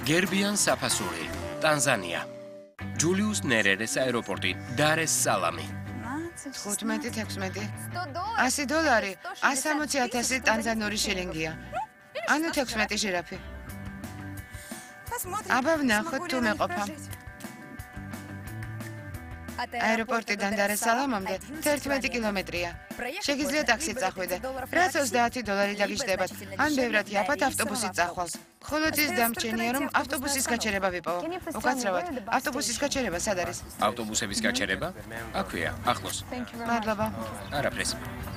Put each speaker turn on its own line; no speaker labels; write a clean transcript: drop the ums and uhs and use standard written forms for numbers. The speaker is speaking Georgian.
გერბიან საფასური, ტანზანია. ჯულიუს ნერერეს აეროპორტი, დარ-ეს-სალამი.
15-16 $100 160,000 ტანზანური შილინგია. ანუ 16 ჟირაფი. აბა ვნახოთ თუ მეყოფა. აეროპორტიდან დარ-ეს-სალამამდე 11 კილომეტრია. შეგიძლია ტაქსით წახვიდე. რაც $30 დაგიჯდებათ. ან ბევრად იაფად ავტობუსით წახვალს. მხოლოდ ის დამრჩენია, რომ ავტობუსის გაჩერება ვიპოვო. უკაცრავად, ავტობუსის გაჩერება სად არის?
ავტობუსების გაჩერება? აქვეა, ახლოს.
მადლობა.
არაფრის.